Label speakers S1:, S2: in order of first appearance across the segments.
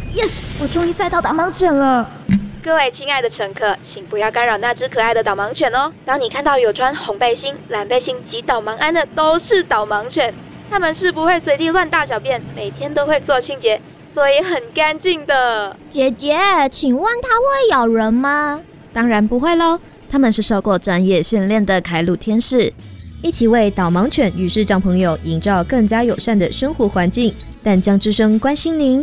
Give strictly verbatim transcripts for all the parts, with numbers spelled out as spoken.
S1: Yes， 我终于载到导盲犬了。
S2: 各位亲爱的乘客，请不要干扰那只可爱的导盲犬哦。当你看到有穿红背心、蓝背心及导盲鞍的，都是导盲犬。它们是不会随地乱大小便，每天都会做清洁，所以很干净的。
S3: 姐姐，请问它会咬人吗？
S1: 当然不会咯，它们是受过专业训练的开路天使，一起为导盲犬与视障朋友营造更加友善的生活环境。淡江之声关心您。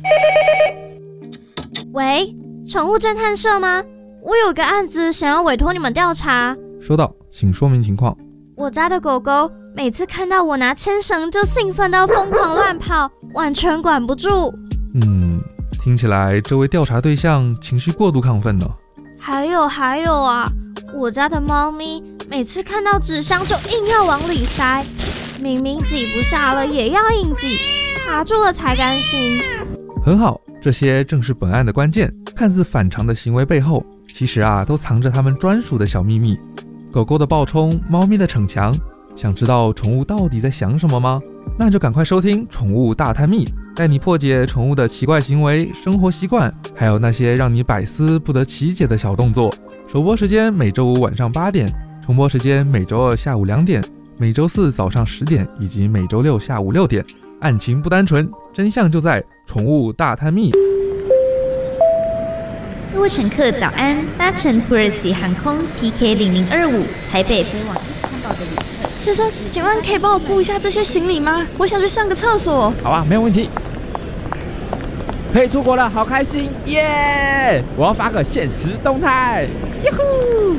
S4: 喂，宠物侦探社吗？我有个案子想要委托你们调查。
S5: 收到，请说明情况。
S4: 我家的狗狗每次看到我拿牵绳就兴奋到疯狂乱跑，完全管不住。
S5: 嗯，听起来这位调查对象情绪过度亢奋呢。
S4: 还有还有啊，我家的猫咪每次看到纸箱就硬要往里塞，明明挤不下了也要硬挤，卡住了才甘心。
S5: 很好，这些正是本案的关键。看似反常的行为背后，其实啊都藏着他们专属的小秘密。狗狗的暴冲，猫咪的逞强，想知道宠物到底在想什么吗？那就赶快收听《宠物大探秘》，带你破解宠物的奇怪行为、生活习惯，还有那些让你百思不得其解的小动作。首播时间每周五晚上八点，重播时间每周二下午两点，每周四早上十点，以及每周六下午六点。案情不单纯，真相就在《宠物大探秘》。
S6: 各位乘客早安，搭乘土耳其航空 T K 零零二五台北飞往伊斯坦堡的旅客。
S7: 先生，请问可以帮我顾一下这些行李吗？我想去上个厕所。
S8: 好啊，没有问题。可以出国了，好开心耶！ Yeah! 我要发个限时动态，哟呼！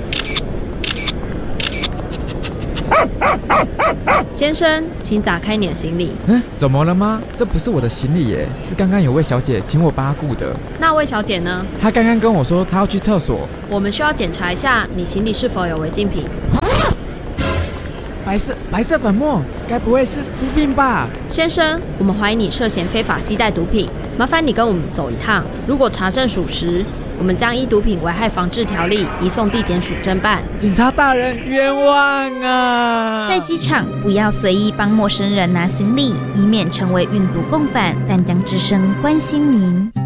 S7: 先生，请打开你的行李。
S8: 嗯，怎么了吗？这不是我的行李耶，是刚刚有位小姐请我帮她顾的。
S7: 那位小姐呢？
S8: 她刚刚跟我说她要去厕所。
S7: 我们需要检查一下你行李是否有违禁品。
S8: 白色白色粉末，该不会是毒品吧？
S7: 先生，我们怀疑你涉嫌非法携带毒品，麻烦你跟我们走一趟。如果查证属实，我们将依毒品危害防治条例移送地检署侦办。
S8: 警察大人，冤枉啊！
S6: 在机场不要随意帮陌生人拿行李，以免成为运毒共犯。淡江之声关心您。